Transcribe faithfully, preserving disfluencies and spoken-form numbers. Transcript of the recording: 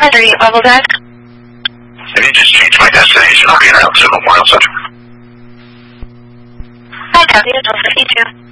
five thirty-eight Level Drive. Let me just change my destination. I'll be around to Memorial Central. I copy, it's one fifty-two.